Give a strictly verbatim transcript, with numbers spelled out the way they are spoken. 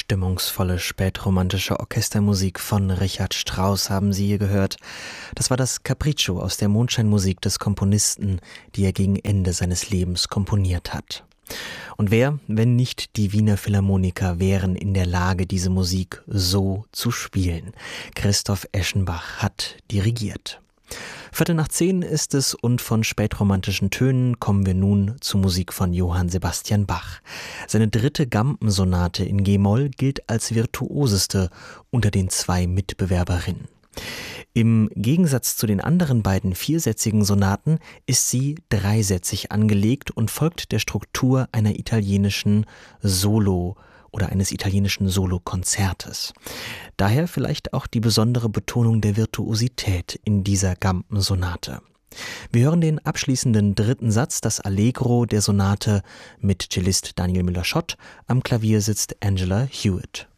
Stimmungsvolle spätromantische Orchestermusik von Richard Strauss haben Sie hier gehört. Das war das Capriccio aus der Mondscheinmusik des Komponisten, die er gegen Ende seines Lebens komponiert hat. Und wer, wenn nicht die Wiener Philharmoniker, wären in der Lage, diese Musik so zu spielen? Christoph Eschenbach hat dirigiert. Viertel nach zehn ist es und von spätromantischen Tönen kommen wir nun zu Musik von Johann Sebastian Bach. Seine dritte Gampensonate in G-Moll gilt als virtuoseste unter den zwei Mitbewerberinnen. Im Gegensatz zu den anderen beiden viersätzigen Sonaten ist sie dreisätzig angelegt und folgt der Struktur einer italienischen Solo- oder eines italienischen Solokonzertes. Daher vielleicht auch die besondere Betonung der Virtuosität in dieser Gampensonate. Wir hören den abschließenden dritten Satz, das Allegro der Sonate mit Cellist Daniel Müller-Schott. Am Klavier sitzt Angela Hewitt.